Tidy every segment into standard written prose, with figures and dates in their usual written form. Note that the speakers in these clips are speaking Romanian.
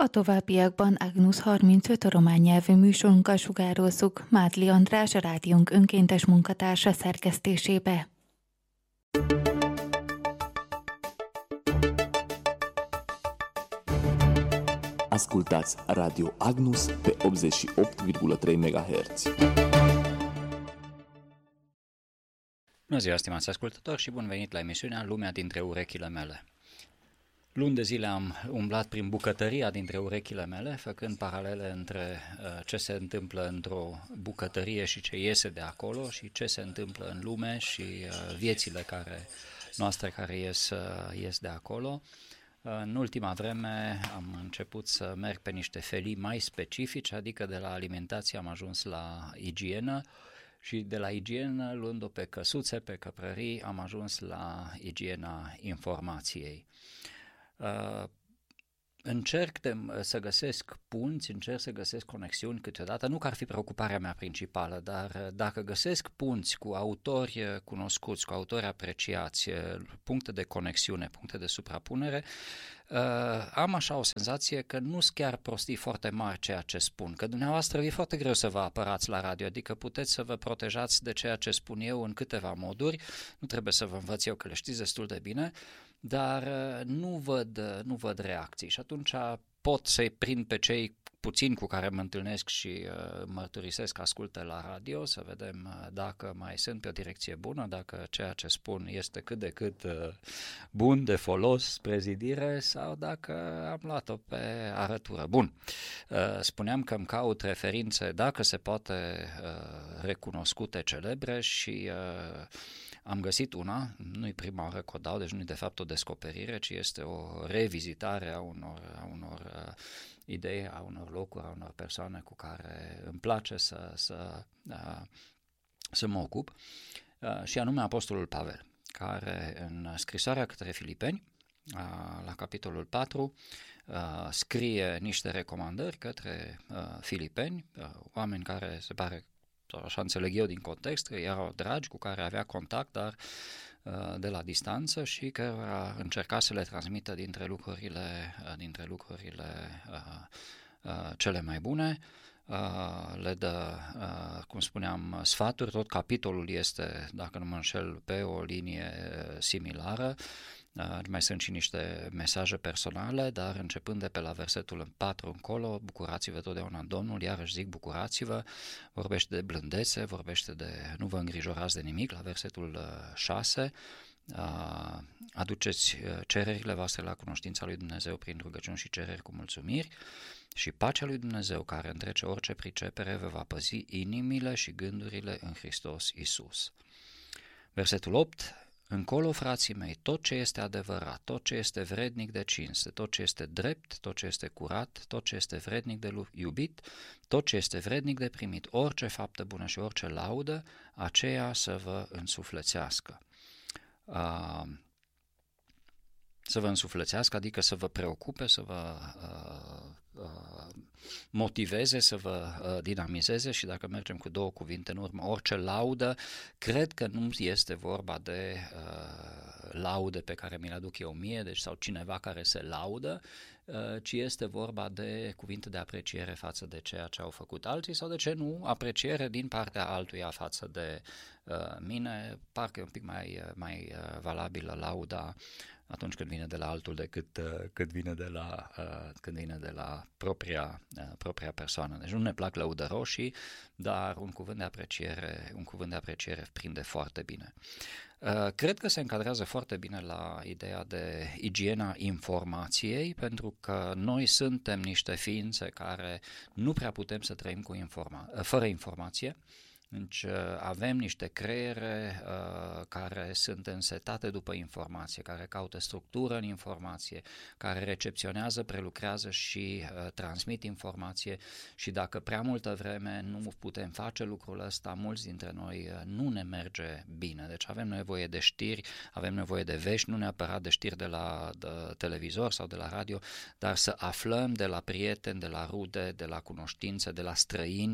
A továbbiakban Agnus 35 román nyelvű műsorunkkal sugározzuk Mádli András, a rádiónk önkéntes munkatársa szerkesztésébe. Ascultați Radio Agnus pe 88,3 MHz. Bună ziua, stimați ascultători, și bun venit la emisiunea Lumea dintre urechile mele. Luni de zile am umblat prin bucătăria dintre urechile mele, făcând paralele între ce se întâmplă într-o bucătărie și ce iese de acolo și ce se întâmplă în lume și viețile noastre care ies de acolo. În ultima vreme am început să merg pe niște felii mai specifice, adică de la alimentație am ajuns la igienă și de la igienă, luând-o pe căsuțe, pe căprării, am ajuns la igiena informației. Încerc să găsesc punți, încerc să găsesc conexiuni câteodată, nu că ar fi preocuparea mea principală, dar dacă găsesc punți cu autori cunoscuți, cu autori apreciați, puncte de conexiune, puncte de suprapunere, am așa o senzație că nu sunt chiar prostii foarte mari ceea ce spun, că dumneavoastră e foarte greu să vă apărați la radio, adică puteți să vă protejați de ceea ce spun eu în câteva moduri, nu trebuie să vă învăț eu că le știți destul de bine, dar nu văd reacții și atunci pot să-i prind pe cei puțini cu care mă întâlnesc și mărturisesc că ascultă la radio, să vedem dacă mai sunt pe o direcție bună, dacă ceea ce spun este cât de cât bun, de folos spre zidire sau dacă am luat-o pe arătură. Bun, spuneam că îmi caut referințe, dacă se poate, recunoscute, celebre și am găsit una, nu-i prima oară că o dau, deci nu-i de fapt o descoperire, ci este o revizitare a unor idei, a unor locuri, a unor persoane cu care îmi place să mă ocup, și anume Apostolul Pavel, care în scrisoarea către Filipeni, la capitolul 4, scrie niște recomandări către filipeni, oameni care se pare, așa înțeleg eu din context, că erau dragi, cu care avea contact, dar de la distanță și că încerca să le transmită dintre lucrurile cele mai bune, le dă, cum spuneam, sfaturi, tot capitolul este, dacă nu mă înșel, pe o linie similară. Mai sunt și niște mesaje personale, dar începând de pe la versetul 4 încolo, bucurați-vă totdeauna în Domnul, iarăși zic bucurați-vă, vorbește de blândețe, vorbește de nu vă îngrijorați de nimic, la versetul 6, aduceți cererile voastre la cunoștința lui Dumnezeu prin rugăciuni și cereri cu mulțumiri și pacea lui Dumnezeu, care întrece orice pricepere, vă va păzi inimile și gândurile în Hristos Iisus. Versetul 8, încolo, frații mei, tot ce este adevărat, tot ce este vrednic de cinste, tot ce este drept, tot ce este curat, tot ce este vrednic de iubit, tot ce este vrednic de primit, orice faptă bună și orice laudă, aceea să vă însuflețească. Să vă însuflețească, adică să vă preocupe, să vă motiveze, să vă dinamizeze și dacă mergem cu două cuvinte în urmă, orice laudă, cred că nu este vorba de laude pe care mi le aduc eu mie, deci sau cineva care se laudă, ci este vorba de cuvinte de apreciere față de ceea ce au făcut alții sau, de ce nu, apreciere din partea altuia față de mine. Parcă e un pic mai valabilă lauda atunci când vine de la altul decât când vine de la propria persoană. Deci nu ne plac lăudăroșii, dar un cuvânt de apreciere prinde foarte bine. Cred că se încadrează foarte bine la ideea de igiena informației, pentru că noi suntem niște ființe care nu prea putem să trăim fără informație. Deci avem niște creiere care sunt însetate după informație, care caută structură în informație, care recepționează, prelucrează și transmit informație și dacă prea multă vreme nu putem face lucrul ăsta, mulți dintre noi nu ne merge bine. Deci avem nevoie de știri, avem nevoie de vești, nu neapărat de știri de la televizor sau de la radio, dar să aflăm de la prieteni, de la rude, de la cunoștințe, de la străini,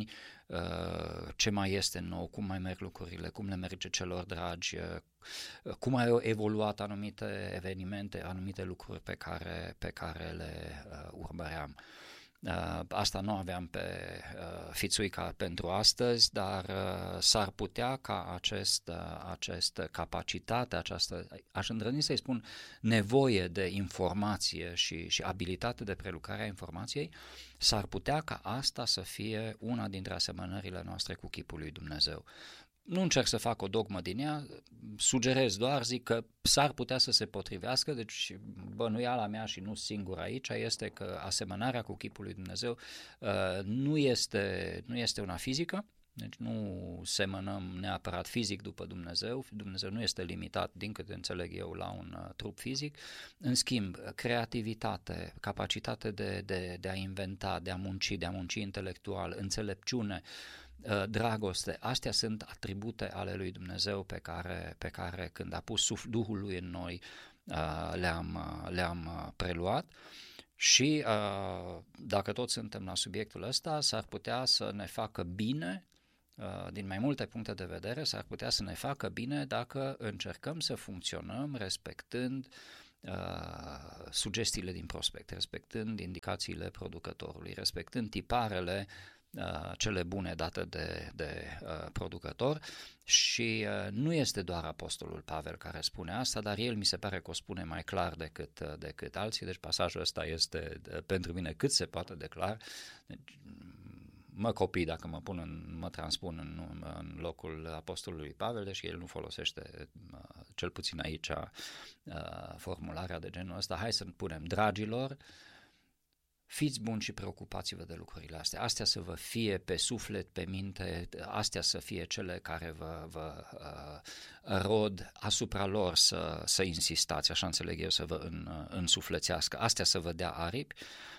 ce mai este nou, cum mai merg lucrurile, cum le merge celor dragi, cum au evoluat anumite evenimente, anumite lucruri pe care le urmăream. Asta nu aveam pe fițuica pentru astăzi, dar s-ar putea ca această capacitate, aș îndrăzni să-i spun, nevoie de informație și abilitate de prelucrare a informației, s-ar putea ca asta să fie una dintre asemănările noastre cu chipul lui Dumnezeu. Nu încerc să fac o dogmă din ea, sugerez doar, zic că s-ar putea să se potrivească, deci bănuiala mea și nu singur aici este că asemănarea cu chipul lui Dumnezeu nu este una fizică, deci nu semănăm neapărat fizic după Dumnezeu, Dumnezeu nu este limitat, din câte înțeleg eu, la un trup fizic, în schimb, creativitate, capacitate de a inventa, de a munci intelectual, înțelepciune, dragoste, astea sunt atribute ale lui Dumnezeu pe care când a pus Duhul lui în noi le-am preluat și dacă toți suntem la subiectul ăsta, s-ar putea să ne facă bine, din mai multe puncte de vedere, s-ar putea să ne facă bine dacă încercăm să funcționăm respectând sugestiile din prospect, respectând indicațiile producătorului, respectând tiparele cele bune date de producător și nu este doar apostolul Pavel care spune asta, dar el mi se pare că o spune mai clar decât alții, deci pasajul ăsta este pentru mine cât se poate de clar. Deci, mă copii dacă mă transpun în locul apostolului Pavel, deși el nu folosește cel puțin aici formularea de genul ăsta. Hai să punem: dragilor, fiți buni și preocupați-vă de lucrurile astea. Astea să vă fie pe suflet, pe minte, astea să fie cele care vă rod asupra lor să insistați, așa înțeleg eu, să vă însuflețească. Astea să vă dea aripi,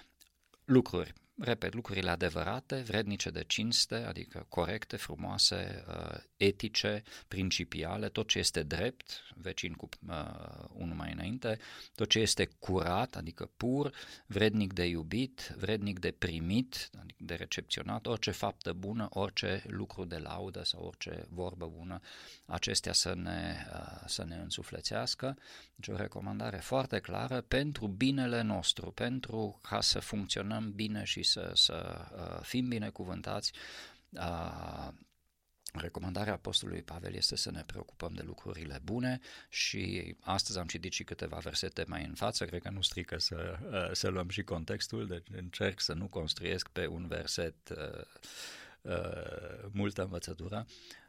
lucrurile adevărate, vrednice de cinste, adică corecte, frumoase, etice, principiale, tot ce este drept, vecin cu unul mai înainte, tot ce este curat, adică pur, vrednic de iubit, vrednic de primit, adică de recepționat, orice faptă bună, orice lucru de laudă sau orice vorbă bună, acestea să ne însuflețească. Deci o recomandare foarte clară pentru binele nostru, pentru ca să funcționăm bine și să fim binecuvântați. Recomandarea apostolului Pavel este să ne preocupăm de lucrurile bune și astăzi am citit și câteva versete mai în față, cred că nu strică să luăm și contextul, deci încerc să nu construiesc pe un verset multă învățătură.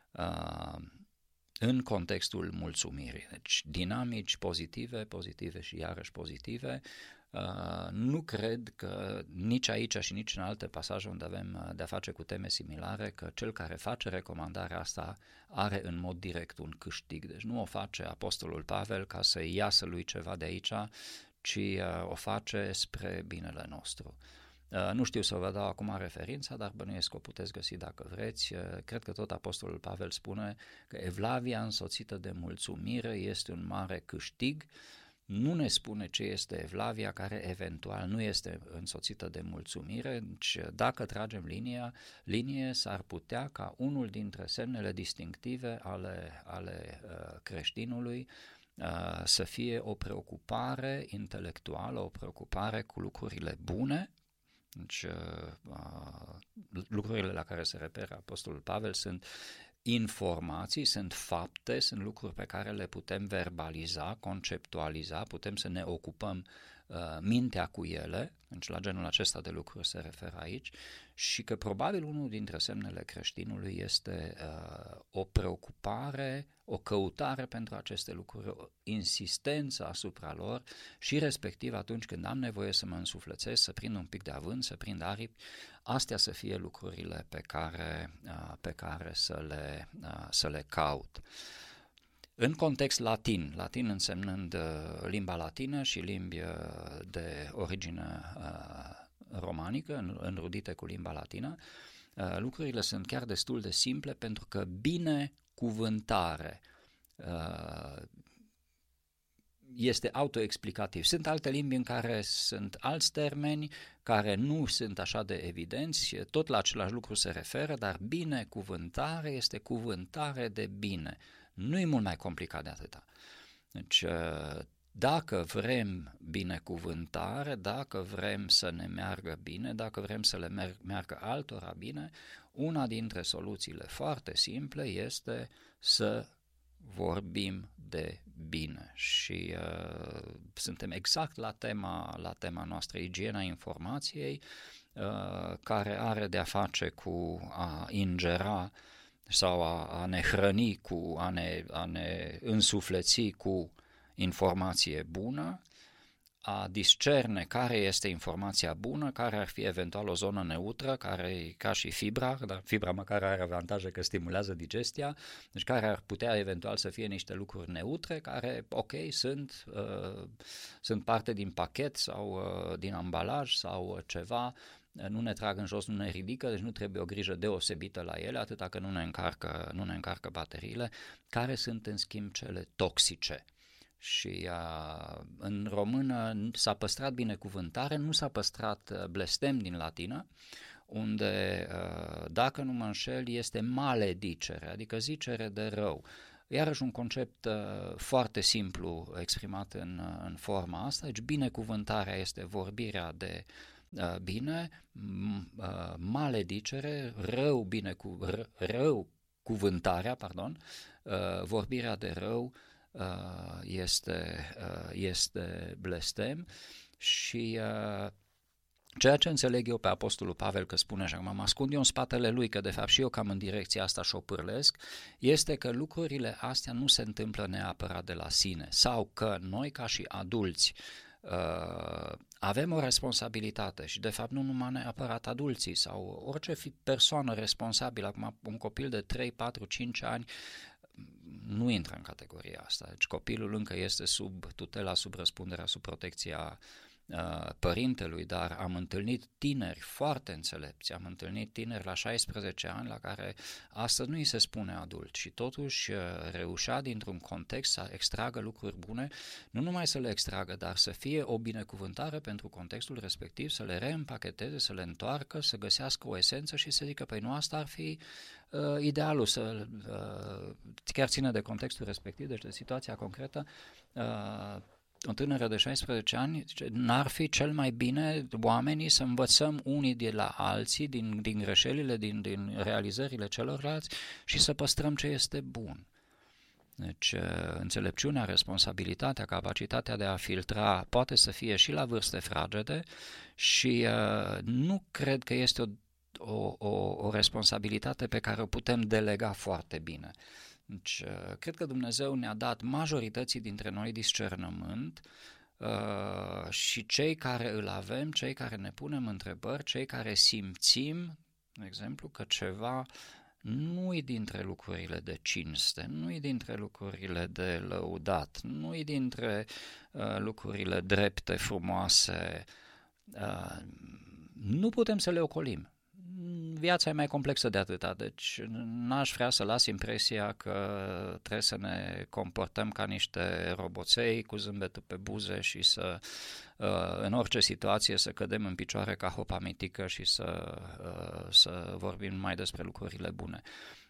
În contextul mulțumirii, deci dinamici pozitive și iarăși pozitive. Nu cred că nici aici și nici în alte pasaje unde avem de-a face cu teme similare, că cel care face recomandarea asta are în mod direct un câștig. Deci nu o face apostolul Pavel ca să iasă lui ceva de aici, ci o face spre binele nostru. Nu știu să vă dau acum referința, dar bănuiesc că o puteți găsi dacă vreți. Cred că tot apostolul Pavel spune că evlavia însoțită de mulțumire este un mare câștig. Nu ne spune ce este evlavia care eventual nu este însoțită de mulțumire, deci dacă tragem linie s-ar putea ca unul dintre semnele distinctive ale creștinului să fie o preocupare intelectuală, o preocupare cu lucrurile bune. Deci lucrurile la care se referă apostolul Pavel sunt informații, sunt fapte, sunt lucruri pe care le putem verbaliza, conceptualiza, putem să ne ocupăm mintea cu ele, deci la genul acesta de lucruri se referă aici, și că probabil unul dintre semnele creștinului este o preocupare, o căutare pentru aceste lucruri, o insistență asupra lor și respectiv atunci când am nevoie să mă însuflețesc, să prind un pic de avânt, să prind aripi, astea să fie lucrurile pe care să le caut. În context latin însemnând limba latină și limbi de origine romanică, înrudite cu limba latină, lucrurile sunt chiar destul de simple pentru că binecuvântare este autoexplicativ. Sunt alte limbi în care sunt alți termeni care nu sunt așa de evidenți, tot la același lucru se referă, dar binecuvântare este cuvântare de bine. Nu e mult mai complicat de atâta. Deci, dacă vrem binecuvântare, dacă vrem să ne meargă bine, dacă vrem să le meargă altora bine, una dintre soluțiile foarte simple este să vorbim de bine și suntem exact la tema noastră, igiena informației, care are de-a face cu a ingera sau a ne hrăni, cu a ne însufleți cu informație bună, a discerne care este informația bună, care ar fi eventual o zonă neutră, care e ca și fibra, dar fibra măcar are avantaje că stimulează digestia, deci care ar putea eventual să fie niște lucruri neutre, care, ok, sunt parte din pachet sau din ambalaj sau ceva, nu ne trag în jos, nu ne ridică, deci nu trebuie o grijă deosebită la ele, atâta că nu ne încarcă bateriile, care sunt în schimb cele toxice. Și în română s-a păstrat binecuvântare, nu s-a păstrat blestem din latină, unde, dacă nu mă înșel, este maledicere, adică zicere de rău. Iarăși un concept foarte simplu exprimat în forma asta, deci binecuvântarea este vorbirea de bine, maledicere, rău cuvântarea, vorbirea de rău, este blestem și ceea ce înțeleg eu pe Apostolul Pavel că spune așa, mă ascund eu în spatele lui, că de fapt și eu cam în direcția asta șopârlesc, este că lucrurile astea nu se întâmplă neapărat de la sine sau că noi ca și adulți avem o responsabilitate și de fapt nu numai neapărat adulții sau orice persoană responsabilă, acum un copil de 3, 4, 5 ani nu intră în categoria asta. Deci copilul încă este sub tutela, sub răspunderea, sub protecția părintelui, dar am întâlnit tineri foarte înțelepți, am întâlnit tineri la 16 ani la care astăzi nu îi se spune adult și totuși reușea dintr-un context să extragă lucruri bune, nu numai să le extragă, dar să fie o binecuvântare pentru contextul respectiv, să le reîmpacheteze, să le întoarcă, să găsească o esență și să zică, păi nu, asta ar fi idealul, să chiar ține de contextul respectiv, deci de situația concretă. O tânără de 16 ani, n-ar fi cel mai bine oamenii să învățăm unii de la alții, din greșelile, din realizările celorlalți și să păstrăm ce este bun. Deci înțelepciunea, responsabilitatea, capacitatea de a filtra poate să fie și la vârste fragede și nu cred că este o responsabilitate pe care o putem delega foarte bine. Deci, cred că Dumnezeu ne-a dat majorității dintre noi discernământ și cei care îl avem, cei care ne punem întrebări, cei care simțim, de exemplu, că ceva nu-i dintre lucrurile de cinste, nu-i dintre lucrurile de lăudat, nu-i dintre lucrurile drepte, frumoase, nu putem să le ocolim. Viața e mai complexă de atâta, deci n-aș vrea să las impresia că trebuie să ne comportăm ca niște roboței cu zâmbetul pe buze și să, în orice situație, să cădem în picioare ca hopa mitică și să vorbim numai despre lucrurile bune.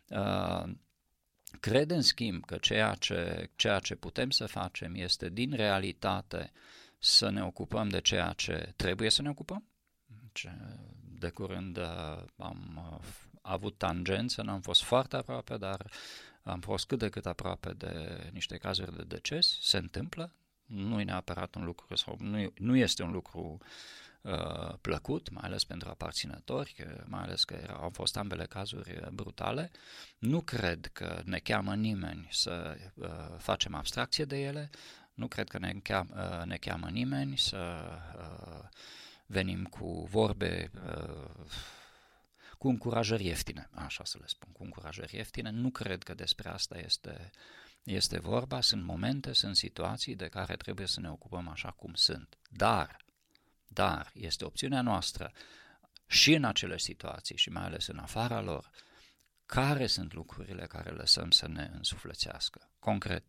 Cred, în schimb, că ceea ce putem să facem este, din realitate, să ne ocupăm de ceea ce trebuie să ne ocupăm. De curând am avut tangență, n-am fost foarte aproape, dar am fost cât de cât aproape de niște cazuri de deces. Se întâmplă, nu e neapărat un lucru sau nu este un lucru plăcut, mai ales pentru aparținători, mai ales că au fost ambele cazuri brutale. Nu cred că ne cheamă nimeni să facem abstracție de ele, nu cred că ne cheamă nimeni să venim cu vorbe, cu încurajări ieftine, așa să le spun, cu încurajări ieftine. Nu cred că despre asta este vorba, sunt momente, sunt situații de care trebuie să ne ocupăm așa cum sunt. Dar este opțiunea noastră și în acele situații și mai ales în afara lor, care sunt lucrurile care lăsăm să ne însuflețească. Concret,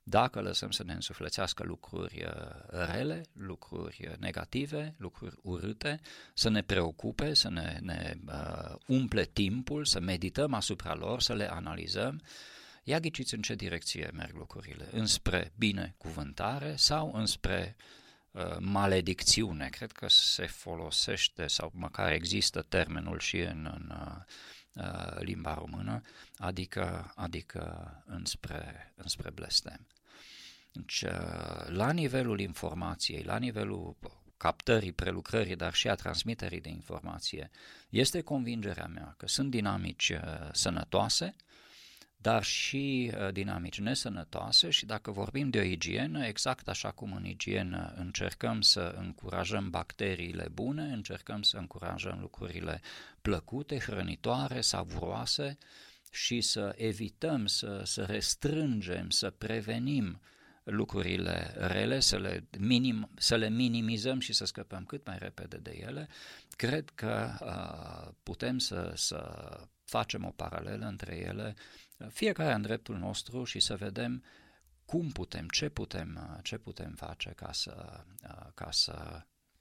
dacă lăsăm să ne însuflețească lucruri rele, lucruri negative, lucruri urâte, să ne preocupe, să ne umple timpul, să medităm asupra lor, să le analizăm, ia ghiciți în ce direcție merg lucrurile, înspre binecuvântare sau înspre maledicțiune. Cred că se folosește sau măcar există termenul și în limba română, adică înspre blestem. Deci, la nivelul informației, la nivelul captării, prelucrării, dar și a transmiterii de informație, este convingerea mea că sunt dinamici sănătoase, dar și dinamici nesănătoase și dacă vorbim de o igienă, exact așa cum în igienă încercăm să încurajăm bacteriile bune, încercăm să încurajăm lucrurile plăcute, hrănitoare, savuroase și să evităm, să restrângem, să prevenim lucrurile rele, să le minimizăm și să scăpăm cât mai repede de ele, cred că putem să facem o paralelă între ele, fiecare în dreptul nostru și să vedem cum putem, ce putem face ca să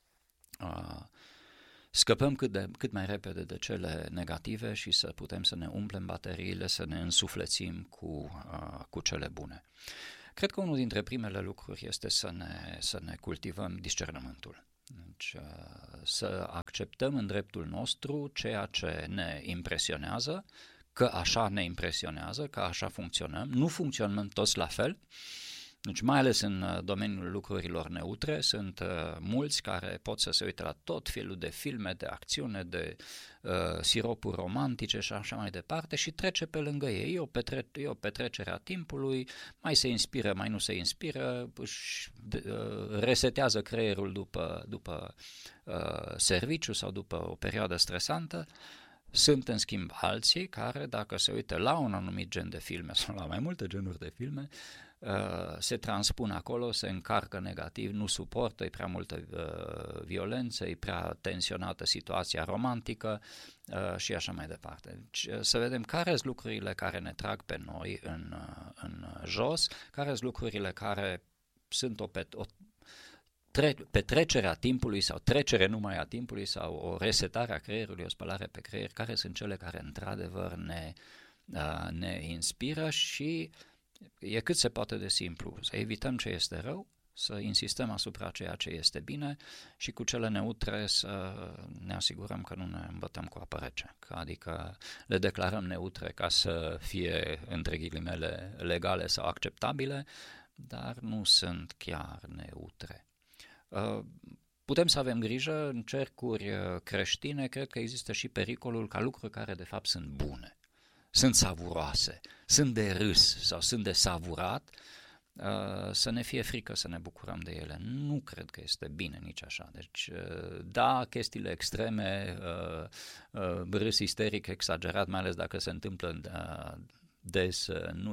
scăpăm cât mai repede de cele negative și să putem să ne umplem bateriile, să ne însuflețim cu cele bune. Cred că unul dintre primele lucruri este să ne cultivăm discernământul. Deci, să acceptăm în dreptul nostru ceea ce ne impresionează, că așa ne impresionează, că așa funcționăm, nu funcționăm toți la fel. Deci mai ales în domeniul lucrurilor neutre sunt mulți care pot să se uite la tot felul de filme, de acțiune, de siropuri romantice și așa mai departe și trece pe lângă ei, e o petrecere a timpului, mai se inspiră, mai nu se inspiră, își resetează creierul după serviciu sau după o perioadă stresantă. Sunt în schimb alții care, dacă se uită la un anumit gen de filme sau la mai multe genuri de filme, se transpun acolo, se încarcă negativ, nu suportă, e prea multă violență, e prea tensionată situația romantică și așa mai departe. Deci, să vedem care sunt lucrurile care ne trag pe noi în jos, care sunt lucrurile care sunt petrecerea timpului sau trecere numai a timpului sau o resetare a creierului, o spălare pe creier, care sunt cele care într-adevăr ne inspiră și e cât se poate de simplu, să evităm ce este rău, să insistăm asupra ceea ce este bine și cu cele neutre să ne asigurăm că nu ne îmbătăm cu apă rece, adică le declarăm neutre ca să fie, între ghilimele, legale sau acceptabile, dar nu sunt chiar neutre. Putem să avem grijă, în cercuri creștine cred că există și pericolul ca lucruri care de fapt sunt bune, sunt savuroase, sunt de râs sau sunt de savurat, să ne fie frică să ne bucurăm de ele. Nu cred că este bine nici așa. Deci, da, chestiile extreme, râs isteric exagerat, mai ales dacă se întâmplă des,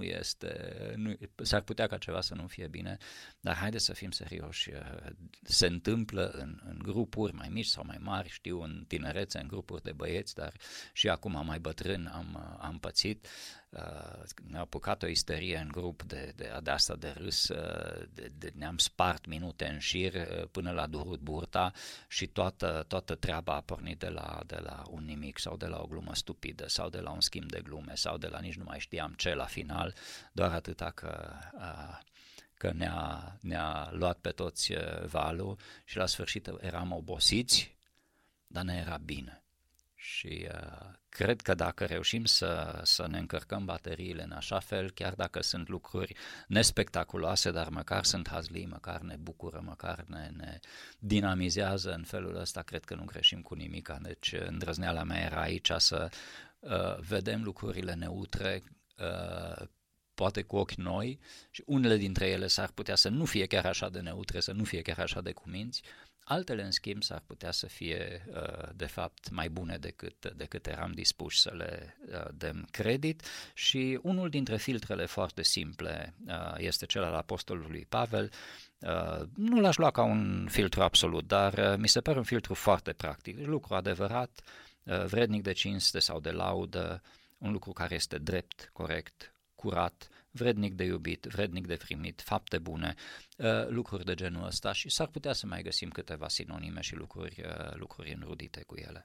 s-ar putea ca ceva să nu fie bine, dar haideți să fim serioși, se întâmplă în grupuri mai mici sau mai mari, știu, în tinerețe, în grupuri de băieți, dar și acum mai bătrân am pățit, ne-a apucat o isterie în grup de asta de râs, ne-am spart minute în șir până la durut burta și toată treaba a pornit de la un nimic sau de la o glumă stupidă sau de la un schimb de glume sau de la nici nu mai știam ce la final, doar atâta că ne-a luat pe toți valul și la sfârșit eram obosiți, dar ne era bine. Și cred că dacă reușim să ne încărcăm bateriile în așa fel, chiar dacă sunt lucruri nespectaculoase, dar măcar sunt hazlii, măcar ne bucură, măcar ne dinamizează în felul ăsta, cred că nu greșim cu nimic. Deci îndrăzneala mea era aici să vedem lucrurile neutre, poate cu ochi noi, și unele dintre ele s-ar putea să nu fie chiar așa de neutre, să nu fie chiar așa de cuminți, altele, în schimb, s-ar putea să fie, de fapt, mai bune decât eram dispuși să le dăm credit și unul dintre filtrele foarte simple este cel al apostolului Pavel. Nu l-aș lua ca un filtru absolut, dar mi se pare un filtru foarte practic, lucru adevărat, vrednic de cinste sau de laudă, un lucru care este drept, corect, curat, vrednic de iubit, vrednic de primit, fapte bune, lucruri de genul ăsta și s-ar putea să mai găsim câteva sinonime și lucruri înrudite cu ele.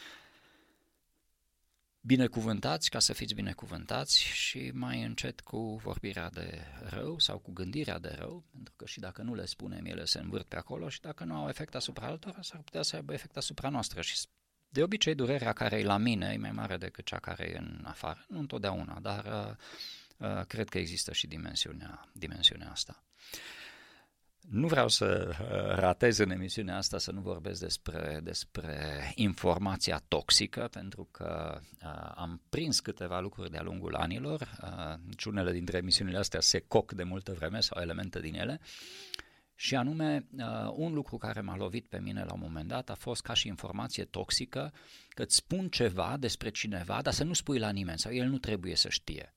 Binecuvântați ca să fiți binecuvântați și mai încet cu vorbirea de rău sau cu gândirea de rău, pentru că și dacă nu le spunem, ele se învârt pe acolo și dacă nu au efect asupra altora, s-ar putea să aibă efect asupra noastră și de obicei durerea care e la mine e mai mare decât cea care e în afară, nu întotdeauna, dar cred că există și dimensiunea asta. Nu vreau să ratez în emisiunea asta să nu vorbesc despre informația toxică, pentru că am prins câteva lucruri de-a lungul anilor, nici unele dintre emisiunile astea se coc de multă vreme sau elemente din ele, și anume un lucru care m-a lovit pe mine la un moment dat a fost ca și informație toxică că îți spun ceva despre cineva, dar să nu spui la nimeni sau el nu trebuie să știe.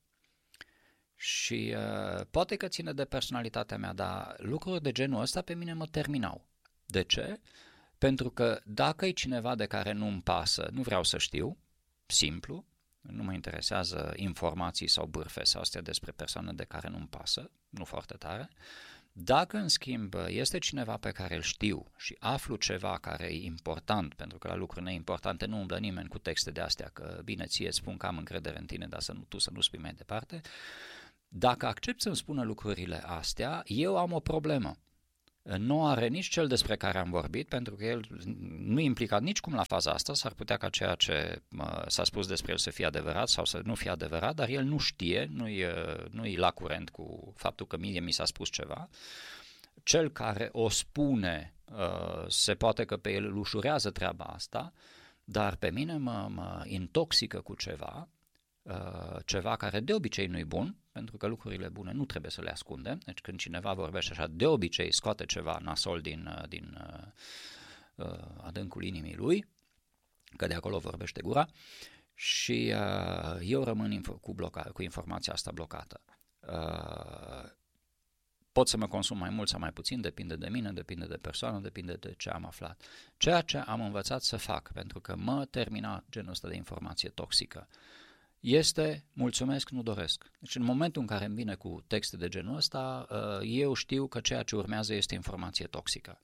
Și poate că ține de personalitatea mea, dar lucruri de genul ăsta pe mine mă terminau. De ce? Pentru că dacă e cineva de care nu-mi pasă, nu vreau să știu, simplu, nu mă interesează informații sau bârfe sau astea despre persoane de care nu-mi pasă, nu foarte tare. Dacă, în schimb, este cineva pe care îl știu și aflu ceva care e important, pentru că la lucruri neimportante nu umblă nimeni cu texte de astea, că bine, ție spun că am încredere în tine, dar tu să nu spui mai departe, dacă accept să-mi spună lucrurile astea, eu am o problemă. Nu are nici cel despre care am vorbit, pentru că el nu e implicat nicicum la faza asta, s-ar putea ca ceea ce s-a spus despre el să fie adevărat sau să nu fie adevărat, dar el nu știe, nu e la curent cu faptul că mie mi s-a spus ceva. Cel care o spune, se poate că pe el îl ușurează treaba asta, dar pe mine mă intoxică cu ceva care de obicei nu-i bun, pentru că lucrurile bune nu trebuie să le ascundem. Deci când cineva vorbește așa, de obicei scoate ceva nasol din adâncul inimii lui, că de acolo vorbește gura, și eu rămân cu informația asta blocată. Pot să mă consum mai mult sau mai puțin, depinde de mine, depinde de persoană, depinde de ce am aflat. Ceea ce am învățat să fac, pentru că mă termina genul ăsta de informație toxică, este mulțumesc, nu doresc. Deci în momentul în care îmi vine cu texte de genul ăsta, eu știu că ceea ce urmează este informație toxică.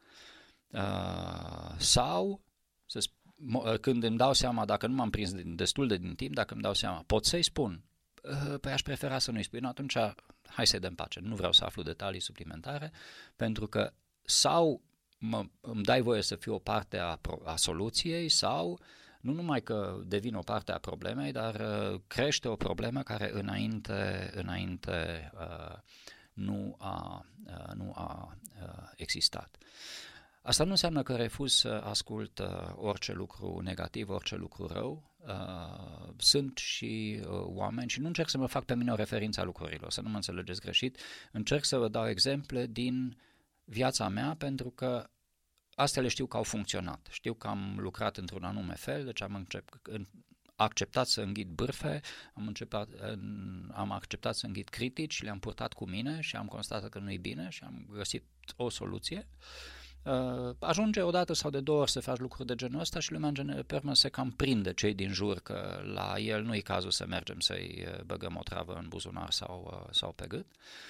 Sau, când îmi dau seama, dacă nu m-am prins destul de din timp, dacă îmi dau seama, pot să-i spun, păi aș prefera să nu-i spui, no, atunci hai să-i dăm pace, nu vreau să aflu detalii suplimentare, pentru că sau îmi dai voie să fiu o parte a soluției, sau nu numai că devin o parte a problemei, dar crește o problemă care înainte nu a existat. Asta nu înseamnă că refuz să ascult orice lucru negativ, orice lucru rău. Sunt și oameni, și nu încerc să mă fac pe mine o referință a lucrurilor, să nu mă înțelegeți greșit, încerc să vă dau exemple din viața mea, pentru că astea le știu că au funcționat. Știu că am lucrat într-un anume fel, deci am acceptat să înghit bârfe, am acceptat să înghit critici, le-am purtat cu mine și am constatat că nu-i bine și am găsit o soluție. Ajunge o dată sau de două ori să faci lucruri de genul ăsta și lumea pe urmă se cam prinde cei din jur că la el nu e cazul să mergem să-i băgăm o travă în buzunar sau pe gât.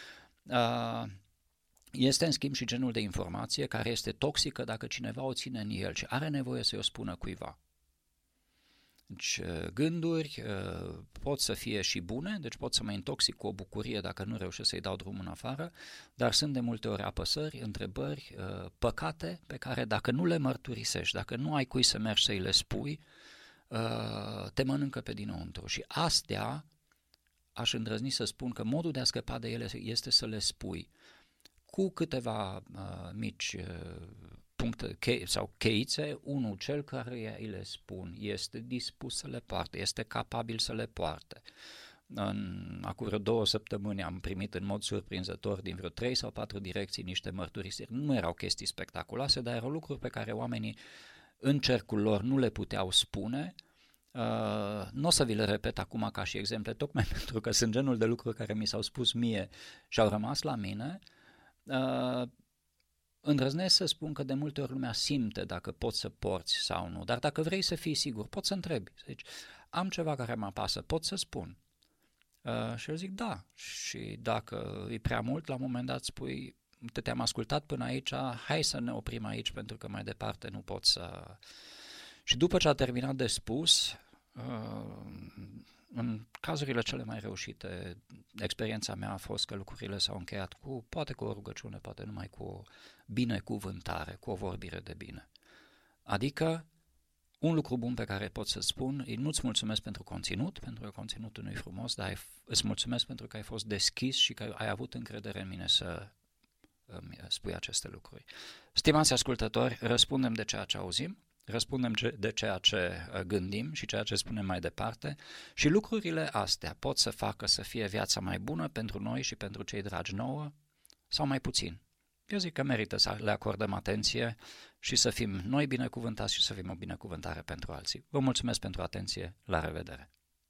Este în schimb și genul de informație care este toxică dacă cineva o ține în el și are nevoie să-i o spună cuiva. Deci gânduri pot să fie și bune, deci pot să mă intoxic cu o bucurie dacă nu reușesc să-i dau drum în afară, dar sunt de multe ori apăsări, întrebări, păcate pe care dacă nu le mărturisești, dacă nu ai cui să mergi să-i le spui, te mănâncă pe dinăuntru. Și astea aș îndrăzni să spun că modul de a scăpa de ele este să le spui cu câteva mici puncte sau cheițe. Unul, cel care îi le spun este dispus să le poarte, este capabil să le poarte. Acum vreo 2 săptămâni am primit în mod surprinzător din vreo 3 sau 4 direcții niște mărturisiri. Nu erau chestii spectaculoase, dar erau lucruri pe care oamenii în cercul lor nu le puteau spune. Nu o să vi le repet acum ca și exemple, tocmai pentru că sunt genul de lucruri care mi s-au spus mie și au rămas la mine. Îndrăznesc să spun că de multe ori lumea simte dacă poți să porți sau nu, dar dacă vrei să fii sigur, poți să întrebi. Deci, am ceva care mă apasă, pot să spun. Și eu zic da. Și dacă e prea mult, la un moment dat spui, te-am ascultat până aici, hai să ne oprim aici pentru că mai departe nu pot să... Și după ce a terminat de spus, în cazurile cele mai reușite, experiența mea a fost că lucrurile s-au încheiat poate cu o rugăciune, poate numai cu o binecuvântare, cu o vorbire de bine. Adică, un lucru bun pe care pot să spun, nu-ți mulțumesc pentru conținut, pentru că conținutul nu e frumos, dar îți mulțumesc pentru că ai fost deschis și că ai avut încredere în mine să îmi spui aceste lucruri. Stimați ascultători, răspundem de ceea ce auzim, răspundem de ceea ce gândim și ceea ce spunem mai departe și lucrurile astea pot să facă să fie viața mai bună pentru noi și pentru cei dragi nouă sau mai puțin. Eu zic că merită să le acordăm atenție și să fim noi binecuvântați și să fim o binecuvântare pentru alții. Vă mulțumesc pentru atenție, la revedere!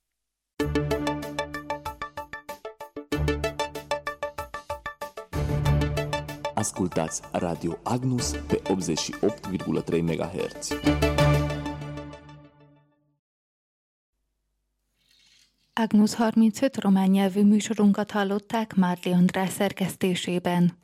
Ascultați Radio Agnus pe 88,3 MHz. Agnus 35 román nyelvű műsorunkat hallották Mádli András szerkesztésében.